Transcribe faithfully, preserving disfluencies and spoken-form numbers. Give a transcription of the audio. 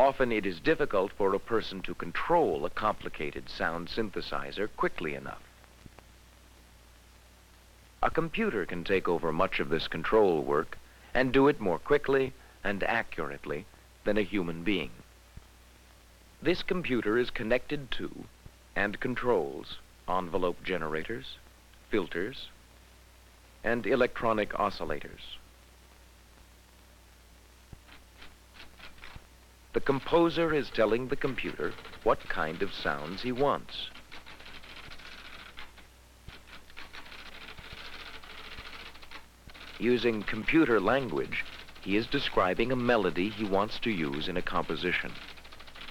Often it is difficult for a person to control a complicated sound synthesizer quickly enough. A computer can take over much of this control work and do it more quickly and accurately than a human being. This computer is connected to and controls envelope generators, filters, and electronic oscillators. The composer is telling the computer what kind of sounds he wants. Using computer language, he is describing a melody he wants to use in a composition.